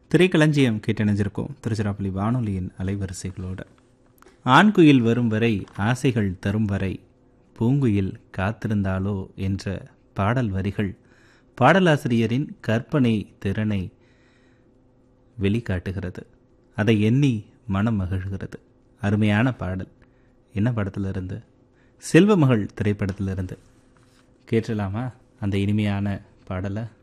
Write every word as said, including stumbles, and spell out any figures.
திரைக்களஞ்சியம் கேட்டணிஞ்சிருக்கும் திருச்சிராப்பள்ளி வானொலியின் அலைவரிசைகளோடு. ஆண்குயில் வரும் வரை ஆசைகள் தரும் வரை பூங்குயில் காத்திருந்தாலோ என்ற பாடல் வரிகள் பாடலாசிரியரின் கற்பனை திறனை வெளிக்காட்டுகிறது. அதை எண்ணி மனம் மகிழ்கிறது. அருமையான பாடல். என்ன படத்திலிருந்து? செல்வமகள் திரைப்படத்திலிருந்து. கேட்டலாமா அந்த இனிமையான பாடலை?